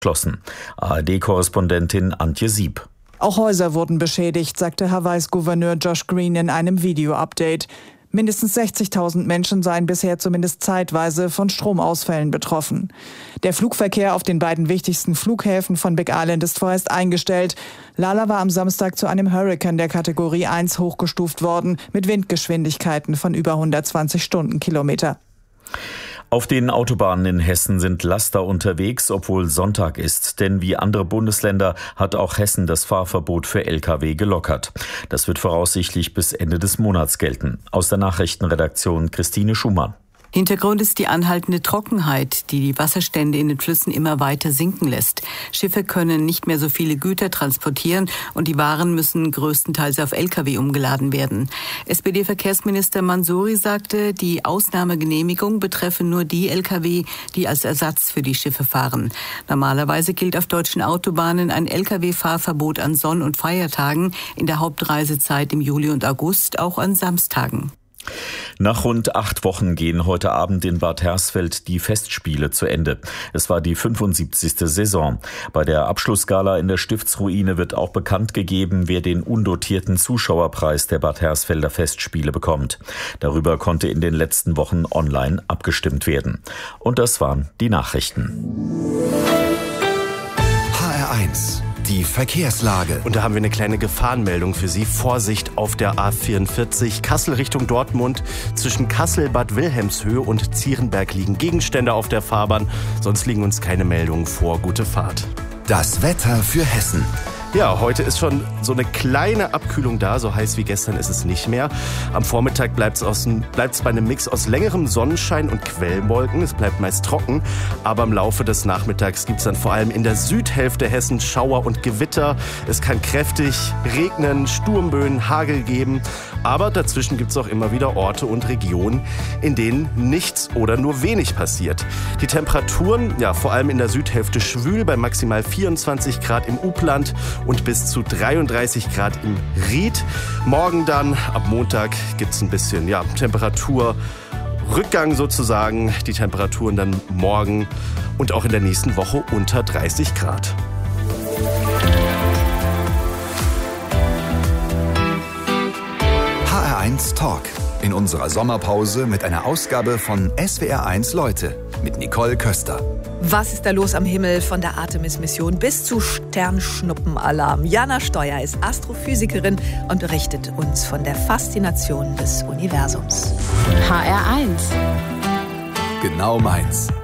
geschlossen. ARD-Korrespondentin Antje Sieb. Auch Häuser wurden beschädigt, sagte Hawaiis Gouverneur Josh Green in einem Video-Update. Mindestens 60.000 Menschen seien bisher zumindest zeitweise von Stromausfällen betroffen. Der Flugverkehr auf den beiden wichtigsten Flughäfen von Big Island ist vorerst eingestellt. Lala war am Samstag zu einem Hurrikan der Kategorie 1 hochgestuft worden, mit Windgeschwindigkeiten von über 120 Stundenkilometer. Auf den Autobahnen in Hessen sind Laster unterwegs, obwohl Sonntag ist. Denn wie andere Bundesländer hat auch Hessen das Fahrverbot für Lkw gelockert. Das wird voraussichtlich bis Ende des Monats gelten. Aus der Nachrichtenredaktion Christine Schumann. Hintergrund ist die anhaltende Trockenheit, die Wasserstände in den Flüssen immer weiter sinken lässt. Schiffe können nicht mehr so viele Güter transportieren und die Waren müssen größtenteils auf Lkw umgeladen werden. SPD-Verkehrsminister Mansouri sagte, die Ausnahmegenehmigung betreffe nur die Lkw, die als Ersatz für die Schiffe fahren. Normalerweise gilt auf deutschen Autobahnen ein Lkw-Fahrverbot an Sonn- und Feiertagen, in der Hauptreisezeit im Juli und August, auch an Samstagen. Nach rund 8 Wochen gehen heute Abend in Bad Hersfeld die Festspiele zu Ende. Es war die 75. Saison. Bei der Abschlussgala in der Stiftsruine wird auch bekannt gegeben, wer den undotierten Zuschauerpreis der Bad Hersfelder Festspiele bekommt. Darüber konnte in den letzten Wochen online abgestimmt werden. Und das waren die Nachrichten. HR1. Die Verkehrslage. Und da haben wir eine kleine Gefahrenmeldung für Sie. Vorsicht auf der A44 Kassel Richtung Dortmund. Zwischen Kassel, Bad Wilhelmshöhe und Zierenberg liegen Gegenstände auf der Fahrbahn. Sonst liegen uns keine Meldungen vor. Gute Fahrt. Das Wetter für Hessen. Ja, heute ist schon so eine kleine Abkühlung da, so heiß wie gestern ist es nicht mehr. Am Vormittag bleibt's bei einem Mix aus längerem Sonnenschein und Quellwolken. Es bleibt meist trocken, aber im Laufe des Nachmittags gibt's dann vor allem in der Südhälfte Hessens Schauer und Gewitter. Es kann kräftig regnen, Sturmböen, Hagel geben, aber dazwischen gibt's auch immer wieder Orte und Regionen, in denen nichts oder nur wenig passiert. Die Temperaturen, ja, vor allem in der Südhälfte schwül bei maximal 24 Grad im Upland und bis zu 33 Grad im Ried. Morgen dann, ab Montag, gibt's ein bisschen Temperaturrückgang sozusagen. Die Temperaturen dann morgen und auch in der nächsten Woche unter 30 Grad. HR1 Talk. In unserer Sommerpause mit einer Ausgabe von SWR1 Leute mit Nicole Köster. Was ist da los am Himmel von der Artemis-Mission bis zu Sternschnuppenalarm? Jana Steuer ist Astrophysikerin und berichtet uns von der Faszination des Universums. HR1. Genau meins.